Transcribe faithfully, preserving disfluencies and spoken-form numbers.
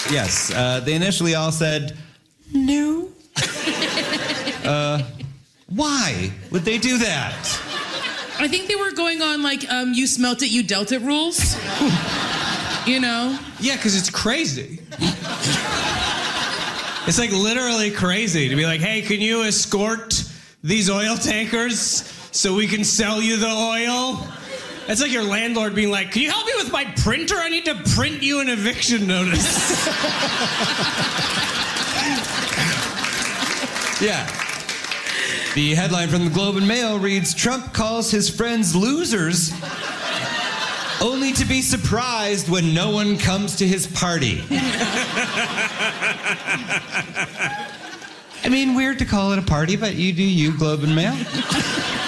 Yes, uh, they initially all said, no. uh, why would they do that? I think they were going on like, um, you smelt it, you dealt it rules. You know? Yeah, because it's crazy. It's like literally crazy to be like, hey, can you escort these oil tankers so we can sell you the oil? That's like your landlord being like, can you help me with my printer? I need to print you an eviction notice. Yeah. The headline from the Globe and Mail reads, Trump calls his friends losers only to be surprised when no one comes to his party. I mean, weird to call it a party, but you do you, Globe and Mail.